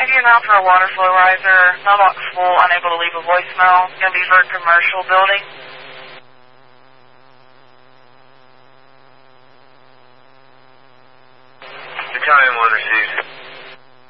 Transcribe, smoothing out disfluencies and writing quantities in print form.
you now for a water flow riser. Mailbox full, unable to leave a voicemail. Going to be for a commercial building. Battalion 1 received.